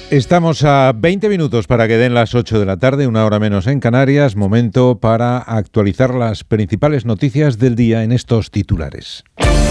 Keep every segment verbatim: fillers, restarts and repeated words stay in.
Estamos a veinte minutos para que den las ocho de la tarde, una hora menos en Canarias. Momento para actualizar las principales noticias del día en estos titulares.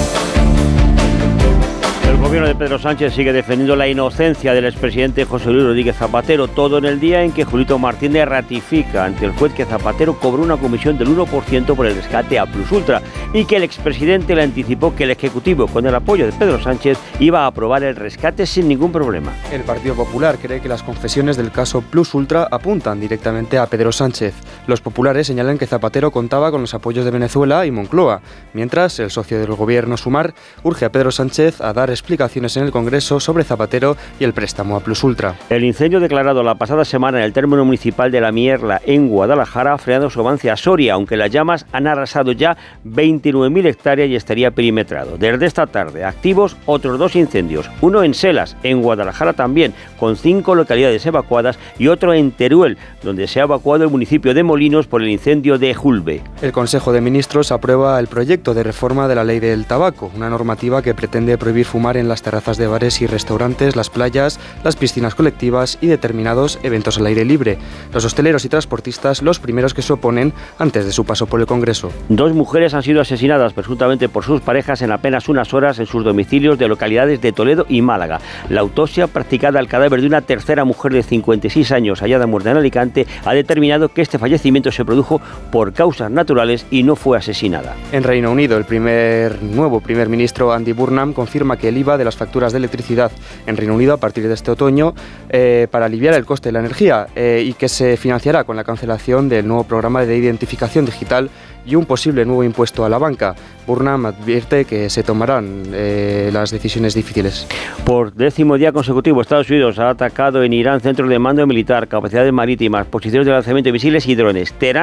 El gobierno de Pedro Sánchez sigue defendiendo la inocencia del expresidente José Luis Rodríguez Zapatero, todo en el día en que Julito Martínez ratifica ante el juez que Zapatero cobró una comisión del uno por ciento por el rescate a Plus Ultra y que el expresidente le anticipó que el Ejecutivo, con el apoyo de Pedro Sánchez, iba a aprobar el rescate sin ningún problema. El Partido Popular cree que las confesiones del caso Plus Ultra apuntan directamente a Pedro Sánchez. Los populares señalan que Zapatero contaba con los apoyos de Venezuela y Moncloa, mientras el socio del gobierno, Sumar, urge a Pedro Sánchez a dar explicaciones en el Congreso sobre Zapatero y el préstamo a Plus Ultra. El incendio declarado la pasada semana en el término municipal de La Mierla, en Guadalajara, ha frenado su avance a Soria, aunque las llamas han arrasado ya veintinueve mil hectáreas y estaría perimetrado. Desde esta tarde, activos otros dos incendios, uno en Selas, en Guadalajara también, con cinco localidades evacuadas, y otro en Teruel, donde se ha evacuado el municipio de Molinos por el incendio de Julbe. El Consejo de Ministros aprueba el proyecto de reforma de la ley del tabaco, una normativa que pretende prohibir fumar en las terrazas de bares y restaurantes, las playas, las piscinas colectivas y determinados eventos al aire libre. Los hosteleros y transportistas los primeros que se oponen antes de su paso por el Congreso. Dos mujeres han sido asesinadas presuntamente por sus parejas en apenas unas horas en sus domicilios de localidades de Toledo y Málaga. La autopsia practicada al cadáver de una tercera mujer de cincuenta y seis años hallada muerta en Alicante ha determinado que este fallecimiento se produjo por causas naturales y no fue asesinada. En Reino Unido, el primer nuevo primer ministro Andy Burnham confirma que el I V A de las facturas de electricidad en Reino Unido a partir de este otoño eh, para aliviar el coste de la energía eh, y que se financiará con la cancelación del nuevo programa de identificación digital y un posible nuevo impuesto a la banca. Burnham advierte que se tomarán eh, las decisiones difíciles. Por décimo día consecutivo, Estados Unidos ha atacado en Irán centros de mando militar, capacidades marítimas, posiciones de lanzamiento de misiles y drones. Teherán